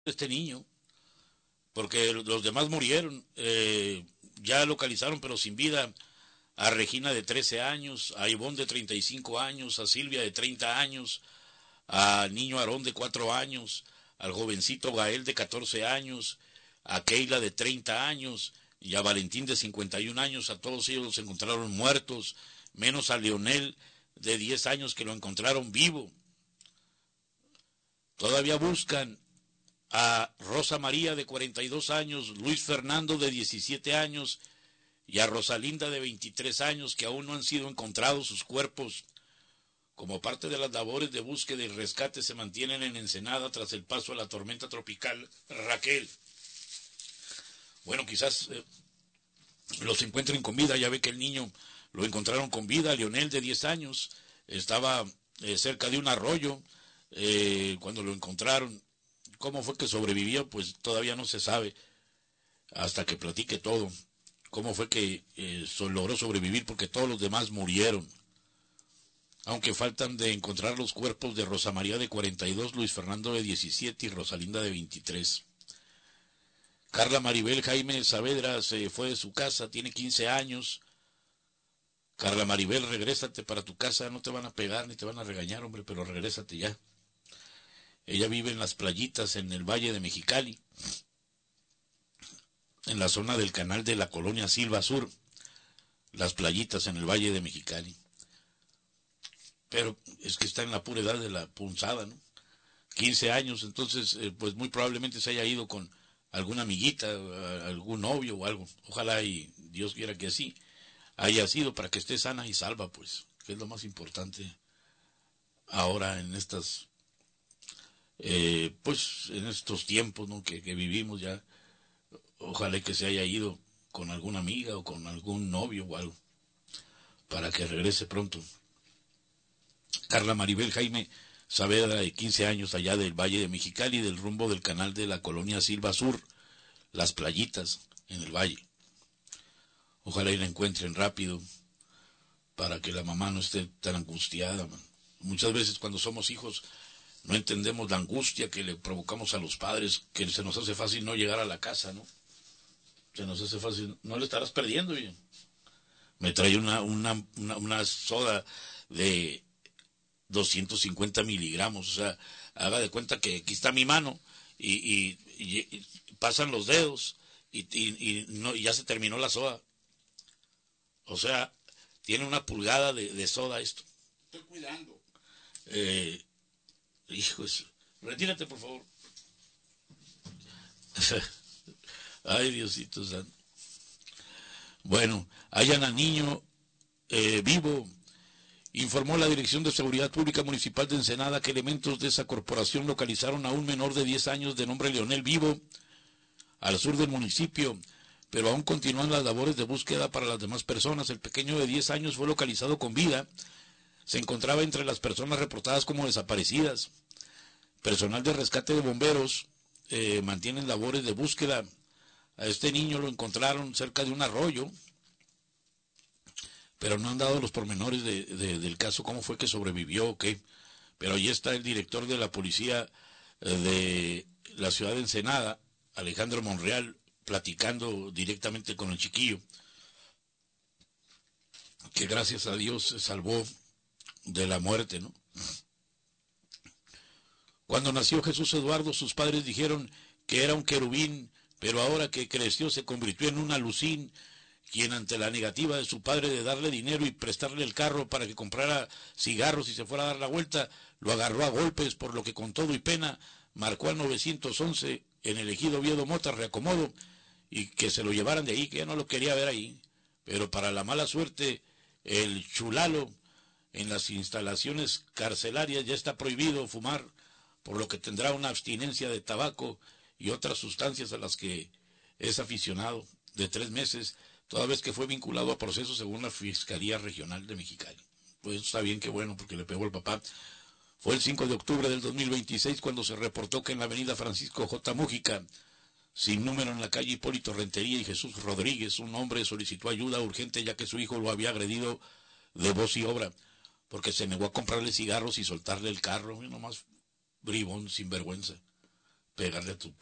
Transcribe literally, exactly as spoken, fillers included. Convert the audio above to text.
este niño, porque los demás murieron. Eh, ya localizaron, pero sin vida, a Regina de trece años, a Ivonne de treinta y cinco años, a Silvia de treinta años, al niño Aarón de cuatro años, al jovencito Gael de catorce años, a Keila de treinta años y a Valentín de cincuenta y un años. A todos ellos los encontraron muertos, menos a Leonel de diez años, que lo encontraron vivo. Todavía buscan a Rosa María de cuarenta y dos años, Luis Fernando de diecisiete años y a Rosalinda de veintitrés años, que aún no han sido encontrados sus cuerpos. Como parte de las labores de búsqueda y rescate, se mantienen en Ensenada tras el paso de la tormenta tropical Raquel. Bueno, quizás eh, los encuentren con vida. Ya ve que el niño lo encontraron con vida. Leonel, de diez años, estaba eh, cerca de un arroyo eh, cuando lo encontraron. ¿Cómo fue que sobrevivió? Pues todavía no se sabe, hasta que platique todo. ¿Cómo fue que eh, logró sobrevivir? Porque todos los demás murieron. Aunque faltan de encontrar los cuerpos de Rosa María de cuarenta y dos, Luis Fernando de diecisiete y Rosalinda de veintitrés. Carla Maribel Jaime Saavedra se fue de su casa, tiene quince años. Carla Maribel, regrésate para tu casa, no te van a pegar ni te van a regañar, hombre, pero regrésate ya. Ella vive en las playitas en el Valle de Mexicali, en la zona del canal de la colonia Silva Sur, las playitas en el Valle de Mexicali. Pero es que está en la pura edad de la punzada, ¿no? quince años, entonces eh, pues muy probablemente se haya ido con alguna amiguita, algún novio o algo. Ojalá y Dios quiera que así haya sido, para que esté sana y salva, pues, que es lo más importante ahora en estas, eh, pues, en estos tiempos, ¿no? que, que vivimos ya. Ojalá que se haya ido con alguna amiga o con algún novio o algo, para que regrese pronto. Carla Maribel Jaime Saavedra, de quince años, allá del Valle de Mexicali, del rumbo del canal de la colonia Silva Sur, las playitas en el valle. Ojalá y la encuentren rápido, para que la mamá no esté tan angustiada, man. Muchas veces cuando somos hijos no entendemos la angustia que le provocamos a los padres, que se nos hace fácil no llegar a la casa, ¿no? Se nos hace fácil, no le estarás perdiendo, bien. Me trae una, una, una, una soda de doscientos cincuenta miligramos, o sea, haga de cuenta que aquí está mi mano y, y, y, y pasan los dedos y, y, y, no, y ya se terminó la soda. O sea, tiene una pulgada de, de soda esto. Estoy cuidando. Eh, hijos, retírate por favor. Ay, Diosito santo. Bueno, hallan al niño eh, vivo. Informó la Dirección de Seguridad Pública Municipal de Ensenada que elementos de esa corporación localizaron a un menor de diez años de nombre Leonel vivo al sur del municipio, pero aún continúan las labores de búsqueda para las demás personas. El pequeño de diez años fue localizado con vida. Se encontraba entre las personas reportadas como desaparecidas. Personal de rescate de bomberos eh, mantienen labores de búsqueda. A este niño lo encontraron cerca de un arroyo, pero no han dado los pormenores de, de, del caso, cómo fue que sobrevivió o qué. Pero ahí está el director de la policía eh, de la ciudad de Ensenada, Alejandro Monreal, platicando directamente con el chiquillo, que gracias a Dios se salvó de la muerte, ¿no? Cuando nació Jesús Eduardo, sus padres dijeron que era un querubín, pero ahora que creció se convirtió en un alucín, quien ante la negativa de su padre de darle dinero y prestarle el carro para que comprara cigarros y se fuera a dar la vuelta, lo agarró a golpes, por lo que con todo y pena marcó al nueve once en el ejido Oviedo Mota, reacomodo, y que se lo llevaran de ahí, que ya no lo quería ver ahí. Pero para la mala suerte, el chulalo en las instalaciones carcelarias ya está prohibido fumar, por lo que tendrá una abstinencia de tabaco y otras sustancias a las que es aficionado de tres meses, toda vez que fue vinculado a procesos según la Fiscalía Regional de Mexicali. Pues está bien, qué bueno, porque le pegó el papá. Fue el cinco de octubre del dos mil veintiséis cuando se reportó que en la avenida Francisco J. Mújica, sin número en la calle Hipólito Rentería y Jesús Rodríguez, un hombre solicitó ayuda urgente ya que su hijo lo había agredido de voz y obra, porque se negó a comprarle cigarros y soltarle el carro, y nomás bribón, sin vergüenza. pegarle a tu